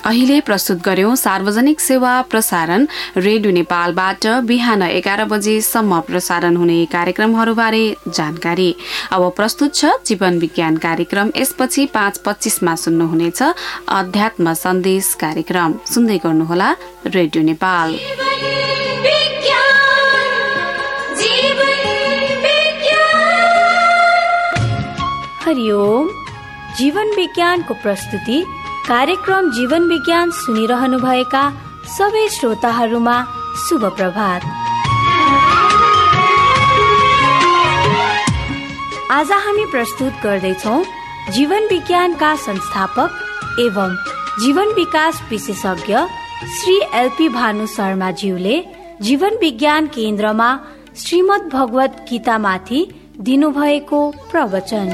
अहिले प्रस्तुत गर्यौं सार्वजनिक सेवा प्रसारण रेडियो नेपालबाट बिहान 11 बजेसम्म प्रसारण हुने कार्यक्रमहरूबारे जानकारी। अब प्रस्तुत छ जीवन विज्ञान कार्यक्रम। यसपछि 5:25 मा सुन्नुहुनेछ अध्यात्म सन्देश कार्यक्रम। सुन्दै गर्नुहोला रेडियो नेपाल। हरिओम। जीवन विज्ञानको प्रस्तुति कार्यक्रम जीवन विज्ञान सुनिरहनु भएका सबै श्रोताहरूमा शुभ प्रभात। आज हामी प्रस्तुत गर्दैछौँ जीवन विज्ञानका संस्थापक एवं जीवन विकास विशेषज्ञ श्री एलपी भानु शर्माज्यूले जीवन विज्ञान केन्द्रमा श्रीमद् भगवत गीतामाथि दिनुभएको प्रवचन।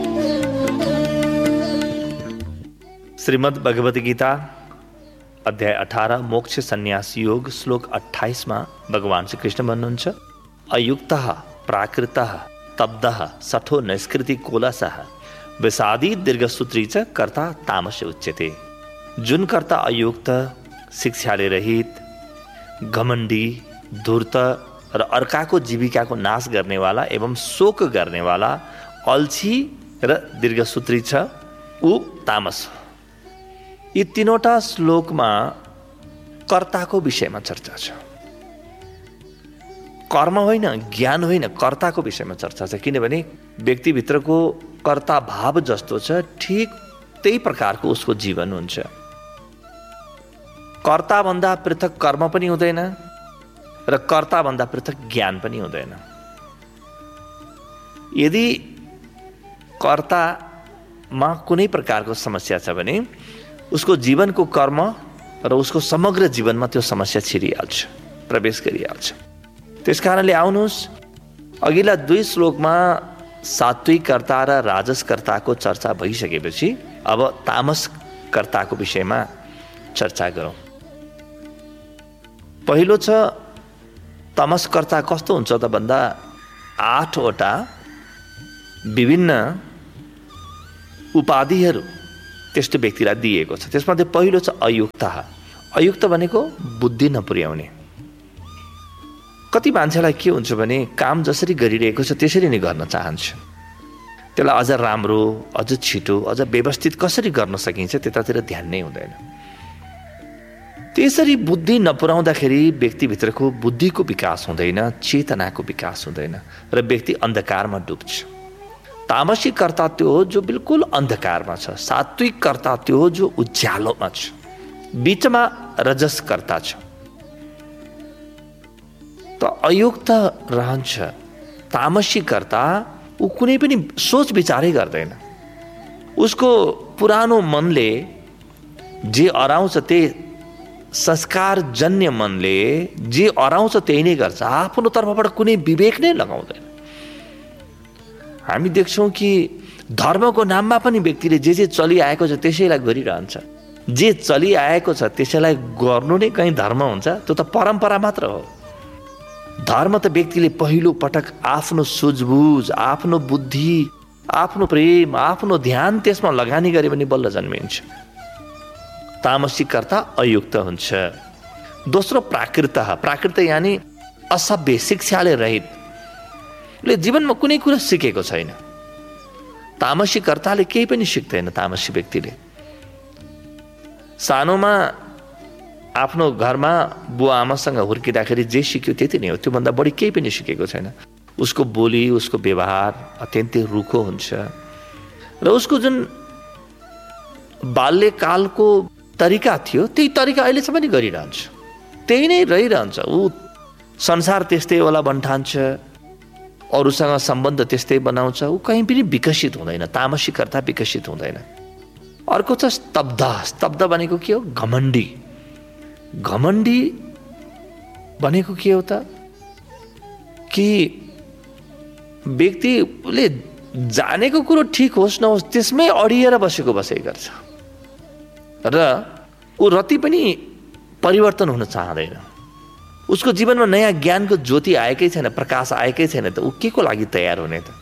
श्रीमद् भगवत गीता अध्याय 18 मोक्ष संन्यास योग श्लोक 28 मा भगवान श्री कृष्ण भन्नुहुन्छ, अयुक्तः प्राकृतः तब्धः सठो नैष्कृति कोलसः विषादी दीर्घसूत्री च कर्ता तामस उच्यते। जुन कर्ता अयुक्त, शिक्षाले रहित, घमण्डी, धूर्त र अर्काको जीविकाको नाश गर्नेवाला एवं शोक गर्नेवाला, अल्छी र दीर्घसूत्री छ, ऊ तामस। यी तीनवटा श्लोकमा कर्ताको विषयमा चर्चा छ। कर्म होइन, ज्ञान होइन, कर्ताको विषयमा चर्चा छ। किनभने व्यक्तिभित्रको कर्ता भाव जस्तो छ ठीक त्यही प्रकारको उसको जीवन हुन्छ। कर्ताभन्दा पृथक कर्म पनि हुँदैन र कर्ताभन्दा पृथक ज्ञान पनि हुँदैन। यदि कर्तामा कुनै प्रकारको समस्या छ भने उसको जीवनको कर्म र उसको समग्र जीवनमा त्यो समस्या छिरिहाल्छ, प्रवेश गरिहाल्छ। त्यस कारणले आउनुहोस्, अघिल्ला 2 श्लोकमा सात्विक कर्ता र राजस कर्ताको चर्चा भइसकेपछि अब तामस कर्ताको विषयमा चर्चा गरौँ। पहिलो छ तामस कर्ता कस्तो हुन्छ त भन्दा 8 वटा विभिन्न उपाधिहरू त्यस्तो व्यक्तिलाई दिएको छ। त्यसमध्ये पहिलो छ अयुक्त। अयुक्त भनेको बुद्धि नपुर्याउने। कति मान्छेलाई के हुन्छ भने काम जसरी गरिरहेको छ त्यसरी नै गर्न चाहन्छ। त्यसलाई अझ राम्रो, अझ छिटो, अझ व्यवस्थित कसरी गर्न सकिन्छ त्यतातिर ध्यान नै हुँदैन। त्यसरी बुद्धि नपुर्याउँदाखेरि व्यक्तिभित्रको बुद्धिको विकास हुँदैन, चेतनाको विकास हुँदैन र व्यक्ति अन्धकारमा डुब्छ। तामसिक कर्ता त्यो हो जो बिल्कुल अन्धकारमा छ। सात्विक कर्ता त्यो हो जो उज्यालोमा छ। बीचमा रजस कर्ता छ। त अयुक्त रहन्छ। तामसिक कर्ता ऊ कुनै पनि सोच विचारै गर्दैन। उसको पुरानो मनले जे अराउँछ त्यही, संस्कारजन्य मनले जे अराउँछ त्यही नै गर्छ। आफ्नो तर्फबाट कुनै विवेक नै लगाउँदैन। हामी देख्छौँ कि धर्मको नाममा पनि व्यक्तिले जे चलिआएको छ त्यसैलाई गरिरहन्छ। जे चलिआएको छ त्यसैलाई गर्नु नै कहीँ धर्म हुन्छ? त्यो त परम्परा मात्र हो। धर्म त व्यक्तिले पहिलो पटक आफ्नो सुझबुझ, आफ्नो बुद्धि, आफ्नो प्रेम, आफ्नो ध्यान त्यसमा लगानी गरे भने बल्ल जन्मिन्छ। तामसिक कर्ता अयुक्त हुन्छ। दोस्रो प्राकृत। प्राकृत यानि असभ्य, शिक्षाले रहित, जीवनमा कुनै कुरा सिकेको छैन। तामसिक कर्ताले केही पनि सिक्दैन। तामसी व्यक्तिले सानोमा आफ्नो घरमा बुवा आमासँग हुर्किँदाखेरि जे सिक्यो त्यति नै हो, त्योभन्दा बढी केही पनि सिकेको छैन। उसको बोली, उसको व्यवहार अत्यन्तै रुखो हुन्छ र उसको जुन बाल्यकालको तरिका थियो त्यही तरिका अहिलेसम्म पनि गरिरहन्छ, त्यही नै रहिरहन्छ। ऊ संसार त्यस्तै होला भन्ठान्छ, अरूसँग सम्बन्ध त्यस्तै बनाउँछ। ऊ कहीँ पनि विकसित हुँदैन। तामसिक कर्ता विकसित हुँदैन। अर्को छ स्तब्ध। स्तब्ध भनेको के हो? घमण्डी। घमण्डी भनेको के हो त? कि व्यक्तिले जानेको कुरो ठिक होस् नहोस् त्यसमै अडिएर बसै गर्छ र ऊ रति पनि परिवर्तन हुन चाहँदैन। उसको जीवनमा नयाँ ज्ञानको ज्योति आएकै छैन, प्रकाश आएकै छैन त ऊ के को लागि तयार हुने त?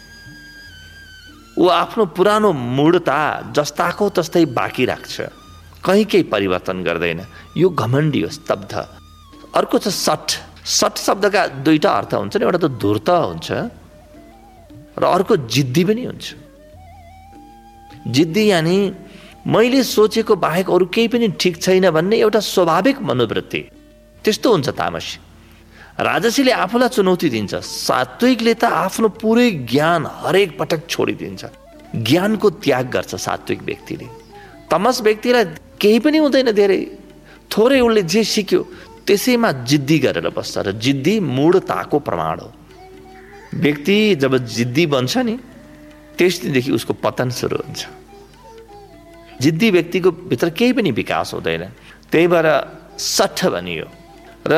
ऊ आफ्नो पुरानो मूढता जस्ताको तस्तै बाँकी राख्छ। कहीँ केही परिवर्तन गर्दैन। यो घमण्डी हो, स्तब्ध। अर्को छ सठ। सठ शब्दका दुईटा अर्थ हुन्छ नि, एउटा त धूर्त हुन्छ र अर्को जिद्दी पनि हुन्छ। जिद्दी यानि मैले सोचेको बाहेक अरू केही पनि ठिक छैन भन्ने एउटा स्वाभाविक मनोवृत्ति, त्यस्तो हुन्छ तामसी। राजसीले आफूलाई चुनौती दिन्छ, सात्विकले त आफ्नो पुरै ज्ञान हरेक पटक छोडिदिन्छ, ज्ञानको त्याग गर्छ सात्विक व्यक्तिले। तमस व्यक्तिलाई केही पनि हुँदैन, धेरै थोरै उसले जे सिक्यो त्यसैमा जिद्दी गरेर बस्छ र जिद्दी मूढताको प्रमाण हो। व्यक्ति जब जिद्दी बन्छ नि त्यस दिनदेखि उसको पतन सुरु हुन्छ। जिद्दी व्यक्तिको भित्र केही पनि विकास हुँदैन, त्यही भएर सठ भनियो। र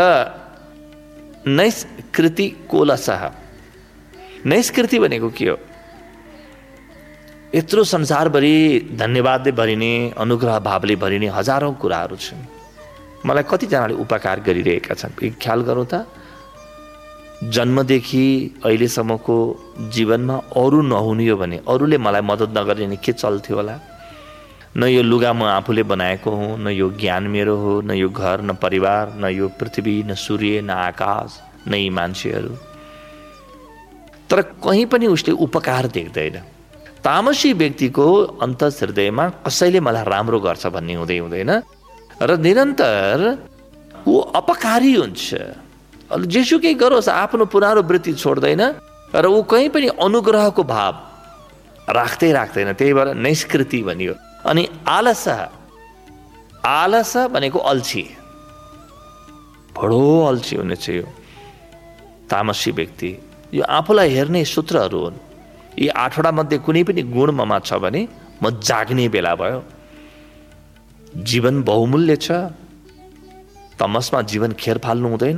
नैष्कृति कोलसः। नैष्कृति भनेको के हो? यत्रो संसारभरि धन्यवादले भरिने, अनुग्रह भावले भरिने हजारौं कुराहरू छन्। मलाई कतिजनाले उपकार गरिरहेका छन्, एक ख्याल गरौँ त। जन्मदेखि अहिलेसम्मको जीवनमा अरू नहुने हो भने, अरूले मलाई मद्दत नगरिने के चल्थ्यो होला? न यो लुगा म आफूले बनाएको हुँ, न यो ज्ञान मेरो हो, न यो घर, न परिवार, न यो पृथ्वी, न सूर्य, न आकाश, न यी मान्छेहरू। तर कहीँ पनि उसले उपकार देख्दैन। तामसी व्यक्तिको अन्तर्हृदयमा कसैले मलाई राम्रो गर्छ भन्ने हुँदैन र निरन्तर ऊ अपकारी हुन्छ। जेसुकै गरोस् आफ्नो पुरानो वृत्ति छोड्दैन र ऊ कहीँ पनि अनुग्रहको भाव राख्दैन। त्यही भएर नैष्कृति भनियो। अनि आलस। आलस भनेको अल्छी, बडो अल्छी हुने छ यो तामसी व्यक्ति। यो आफूलाई हेर्ने सूत्रहरू हुन्। यी 8वटा मध्ये कुनै पनि गुण ममा छ भने म जाग्ने बेला भयो। जीवन बहुमूल्य छ, तमसमा जीवन खेर फाल्नु हुँदैन,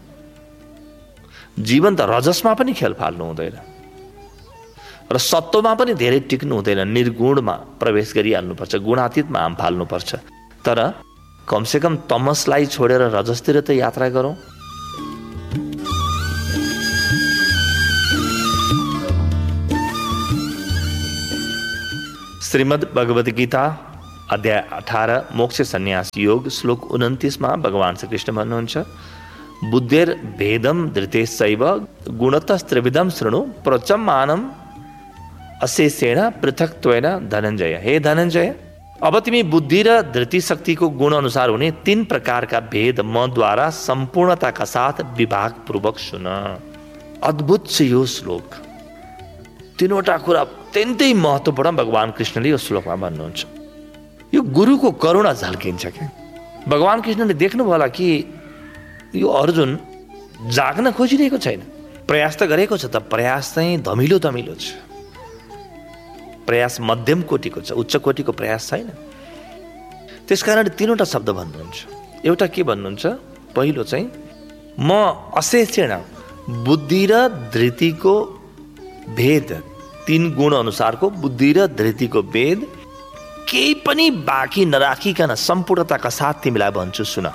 जीवन त रजसमा पनि खेल फाल्नु हुँदैन र सत्वमा पनि धेरै टिक्नु हुँदैन। निर्गुणमा प्रवेश गरिहाल्नुपर्छ, गुणातीतमा हाम फाल्नुपर्छ। तर कमसेकम तमसलाई छोडेर रजसतिर त यात्रा गरौँ। श्रीमद् भगवद गीता अध्याय 18 मोक्ष सन्यास योग श्लोक 29 मा भगवान श्री कृष्ण भन्नुहुन्छ, बुद्धेर भेदम धृतेशैव गुणतस्त्रिविधम शृणु प्रचमानम अशेषेण पृथक्त्वेन धनञ्जय। हे धनञ्जय, अब तिमी बुद्धि र धृति शक्तिको गुण अनुसार हुने 3 प्रकारका भेद मद्वारा सम्पूर्णताका साथ विभाग पूर्वक सुन। अद्भुत छ यो श्लोक। 3वटा कुरा अत्यन्तै महत्त्वपूर्ण भगवान कृष्णले यो श्लोकमा भन्नुहुन्छ। यो गुरुको करुणा झल्किन्छ क्या। भगवान कृष्णले देख्नुभयो होला कि यो अर्जुन जाग्न खोजिरहेको छैन, प्रयास त गरेको छ, त प्रयास चाहिँ धमिलो छ, प्रयास मध्यम कोटिको छ, उच्च कोटिको प्रयास छैन। त्यसकारण 3वटा शब्द भन्नुहुन्छ। एउटा के भन्नुहुन्छ? पहिलो चाहिँ म अशेषेण बुद्धि र धृतिको भेद, 3 गुण अनुसारको बुद्धि र धृतिको भेद केही पनि बाँकी नराखिकन सम्पूर्णताका साथ तिमीलाई भन्छु सुन।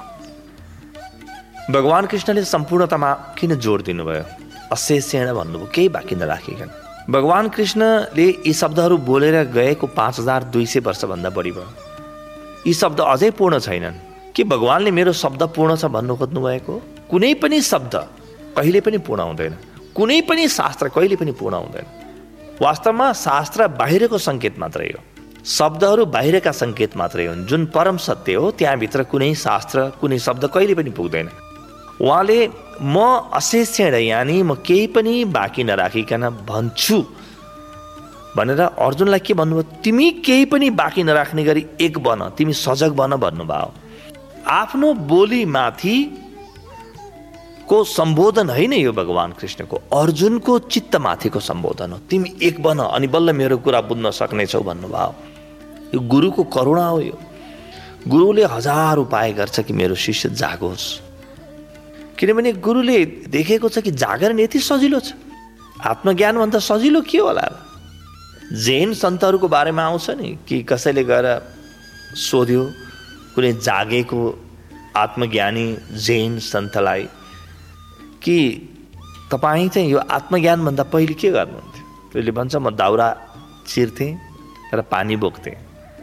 भगवान कृष्णले सम्पूर्णतामा किन जोड दिनुभयो? अशेषेण भन्नुभयो, केही बाँकी नराखिकन। भगवान कृष्णले यी शब्दहरू बोलेर गएको 5200 वर्षभन्दा बढी भयो। यी शब्द अझै पूर्ण छैनन्। के भगवानले मेरो शब्द पूर्ण छ भन्नु खोज्नु भएको? कुनै पनि शब्द कहिले पनि पूर्ण हुँदैन, कुनै पनि शास्त्र कहिले पनि पूर्ण हुँदैन। वास्तवमा शास्त्र बाहिरको सङ्केत मात्रै हो, शब्दहरू बाहिरका सङ्केत मात्रै हुन्। जुन परम सत्य हो त्यहाँभित्र कुनै शास्त्र, कुनै शब्द कहिले पनि पुग्दैन। उहाँले म अशेषेण यानि म केही पनि बाँकी नराखिकन भन्छु भनेर अर्जुनलाई के भन्नुभयो? तिमी केही पनि बाँकी नराख्ने गरी एक बन, तिमी सजग बन भन्नुभयो। आफ्नो बोलीमाथि को सम्बोधन होइन यो भगवान कृष्णको, अर्जुनको चित्तमाथिको सम्बोधन हो। तिमी एक बन अनि बल्ल मेरो कुरा बुझ्न सक्नेछौ भन्नुभयो। यो गुरुको करुणा हो। यो गुरुले 1000 उपाय गर्छ कि मेरो शिष्य जागोस्, किनभने गुरुले देखेको छ कि जागरण यति सजिलो छ। आत्मज्ञानभन्दा सजिलो के होला? जैन सन्तहरूको बारेमा आउँछ नि कि कसैले गएर सोध्यो कुनै जागेको आत्मज्ञानी जैन सन्तलाई कि तपाईँ चाहिँ यो आत्मज्ञानभन्दा पहिले के गर्नुहुन्थ्यो? त्यसले भन्छ म दाउरा चिर्थेँ र पानी बोक्थेँ।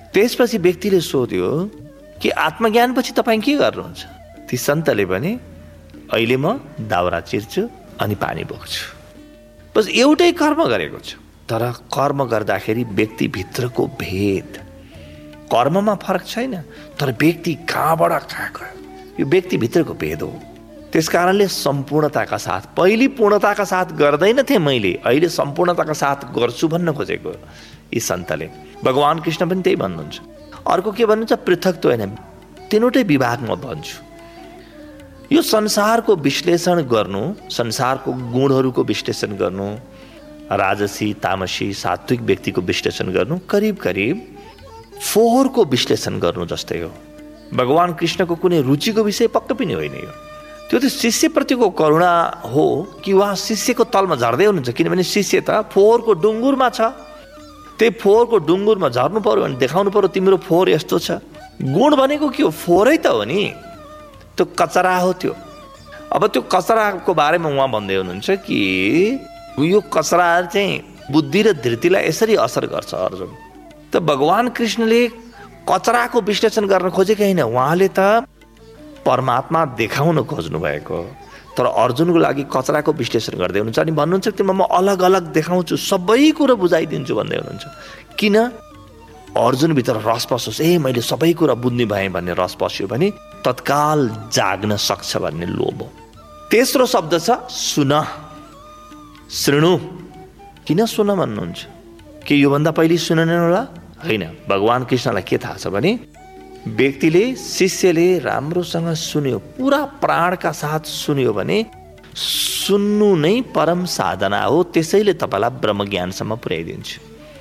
त्यसपछि व्यक्तिले सोध्यो कि आत्मज्ञानपछि तपाईँ के गर्नुहुन्छ? ती सन्तले भने अहिले म दाउरा चिर्छु अनि पानी बोक्छु। बस एउटै कर्म गरेको छु, तर कर्म गर्दाखेरि व्यक्तिभित्रको भेद, कर्ममा फरक छैन, तर व्यक्ति कहाँबाट कहाँ गयो यो व्यक्तिभित्रको भेद हो। त्यस कारणले सम्पूर्णताका साथ, पहिले पूर्णताका साथ गर्दैनथे मैले, अहिले सम्पूर्णताका साथ गर्छु भन्न खोजेको यी सन्तले। भगवान कृष्ण पनि त्यही भन्नुहुन्छ। अर्को के भन्नुहुन्छ? पृथक त होइन, तीनवटै विभाग म भन्छु। यो संसारको विश्लेषण गर्नु, संसारको गुणहरूको विश्लेषण गर्नु, राजसी तामसी सात्विक व्यक्तिको विश्लेषण गर्नु करिब करिब फोहोरको विश्लेषण गर्नु जस्तै हो। भगवान कृष्णको कुनै रुचिको विषय पक्कै पनि होइन यो। त्यो त शिष्यप्रतिको करुणा हो कि उहाँ शिष्यको तलमा झर्दै हुनुहुन्छ, किनभने शिष्य त फोहोरको डुङ्गुरमा छ। त्यही फोहोरको डुङ्गुरमा झर्नु पर्यो भने देखाउनु पर्यो तिम्रो फोहोर यस्तो छ। गुण भनेको के हो? फोहोरै त हो नि, त्यो कचरा हो त्यो। अब त्यो कचराको बारेमा उहाँ भन्दै हुनुहुन्छ कि यो कचरा चाहिँ बुद्धि र धृतिलाई यसरी असर गर्छ अर्जुन। त भगवान कृष्णले कचराको विश्लेषण गर्न खोजेकै होइन, उहाँले त परमात्मा देखाउन खोज्नु भएको, तर अर्जुनको लागि कचराको विश्लेषण गर्दै हुनुहुन्छ अनि भन्नुहुन्छ कि म अलग अलग देखाउँछु, सबै कुरो बुझाइदिन्छु भन्दै हुनुहुन्छ। किन? अर्जुनभित्र रस पसोस्, मैले सबै कुरा बुझ्ने भएँ भन्ने रस पस्यो भने तत्काल जाग्न सक्छ भन्ने लोभ हो। तेस्रो शब्द छ सुन, शृणु। किन सुन भन्नुहुन्छ? के योभन्दा पहिले सुनेन होला? होइन। भगवान कृष्णलाई के थाहा छ भने व्यक्तिले, शिष्यले राम्रोसँग सुन्यो, पुरा प्राणका साथ सुन्यो भने सुन्नु नै परम साधना हो। त्यसैले तपाईँलाई ब्रह्मज्ञानसम्म पुर्याइदिन्छु।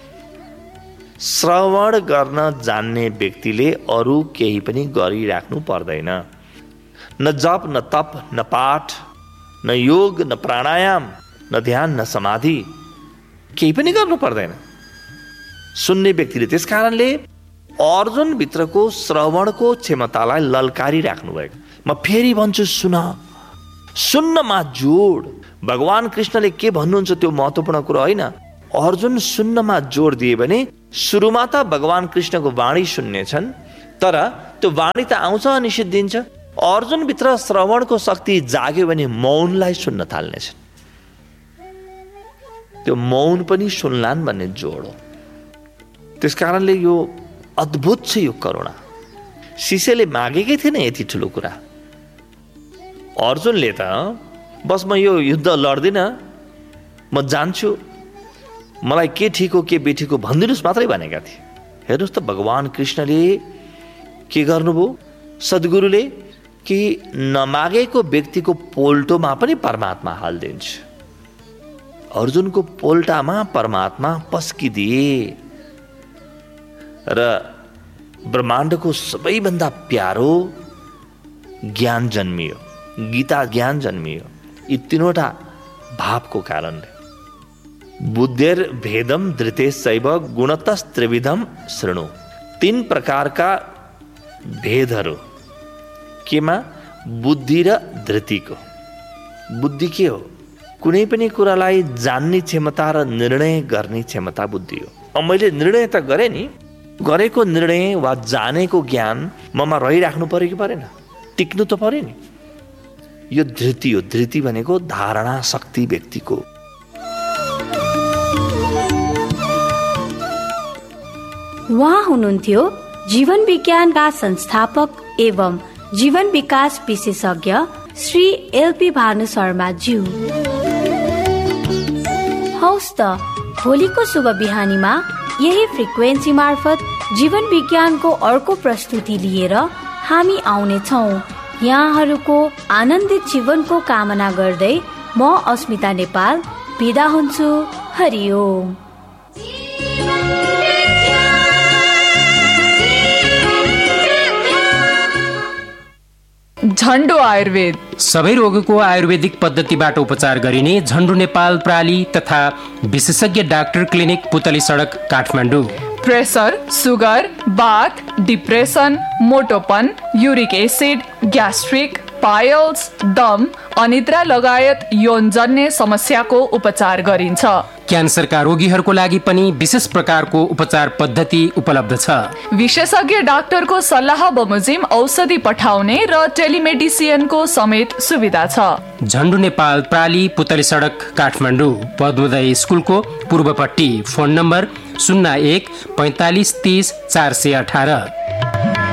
श्रवण गर्न जान्ने व्यक्तिले अरू केही पनि गरिराख्नु पर्दैन। न जप, न तप, न पाठ, न योग, न प्राणायाम, न ध्यान, न समाधि, केही पनि गर्नु पर्दैन सुन्ने व्यक्तिले। त्यस कारणले अर्जुन भित्रको श्रवणको क्षमतालाई ललकारी राख्नु भएको। म फेरि भन्छु, सुन, सुन्नमा जोड। भगवान कृष्णले के भन्नुहुन्छ त्यो महत्त्वपूर्ण कुरा होइन। अर्जुन सुन्नमा जोड दिए भने सुरुमा त भगवान कृष्णको वाणी सुन्नेछन्, तर त्यो वाणी त आउँछ अनि सिद्धिन्छ। अर्जुनभित्र श्रवणको शक्ति जाग्यो भने मौनलाई सुन्न थाल्नेछन्, त्यो मौन पनि सुन्लान् भन्ने जोड हो। त्यस कारणले यो अद्भुत छ यो करुणा। शिष्यले मागेकै थिएन यति ठुलो कुरा। अर्जुनले त बस म यो युद्ध लड्दिनँ, म जान्छु, मलाई के ठिक हो के बेठिक हो भनिदिनुहोस् मात्रै भनेका थिए। हेर्नुहोस् त भगवान कृष्णले के गर्नुभयो? सद्गुरुले कि नमागेको व्यक्तिको पोल्टोमा पनि परमात्मा हालिदिन्छ। अर्जुनको पोल्टामा परमात्मा पस्किदिए र ब्रह्माण्डको सबैभन्दा प्यारो ज्ञान जन्मियो, गीता ज्ञान जन्मियो। यी तीनवटा भावको कारणले। बुद्धेर भेदम धृतेशैव गुणतस्त्रिविधम शृणु। 3 प्रकारका भेदहरू केमा? बुद्धि र धृतिको। बुद्धि के हो? कुनै पनि कुरालाई जान्ने क्षमता र निर्णय गर्ने क्षमता बुद्धि हो। अब मैले निर्णय त गरेँ नि, गरेको निर्णय वा जानेको ज्ञान ममा रहिराख्नु पर्यो कि परेन? टिक्नु त पर्यो नि। यो धृति हो। धृति भनेको धारणा शक्ति व्यक्तिको। उहाँ हुनुहुन्थ्यो जीवन विज्ञानका संस्थापक एवं जीवन विकास विशेषज्ञ श्री एलपी भानु शर्माज्यू। हौस् त भोलिको शुभ बिहानीमा यही फ्रिक्वेन्सी मार्फत जीवन विज्ञानको अर्को प्रस्तुति लिएर हामी आउने छौं। यहाँहरूको आनन्दित जीवनको कामना गर्दै म अस्मिता नेपाल बिदा हुन्छु। हरिओम। झन्डो आयुर्वेद सबै रोगको आयुर्वेदिक पद्धतिबाट उपचार गरिने झन्डो नेपाल प्राली तथा विशेषज्ञ डाक्टर क्लिनिक पुतली सडक काठमाडौँ। प्रेसर, सुगर, बाथ, depression, मोटोपन, uric acid, gastric, piles, दम, अनिद्रा लगायत यौनजन्य समस्याको उपचार गरिन्छ। क्यान्सरका रोगीहरूको लागि पनि विशेष प्रकारको उपचार पद्धति उपलब्ध छ। विशेषज्ञ डाक्टरको सल्लाह बमोजिम औषधि पठाउने र टेलिमेडिसिनको समेत सुविधा छ। झन्डु नेपाल प्राली पुतली सडक काठमाडौँ, पद्मोदय स्कुलको पूर्वपट्टि। Phone number 01 45 30 418।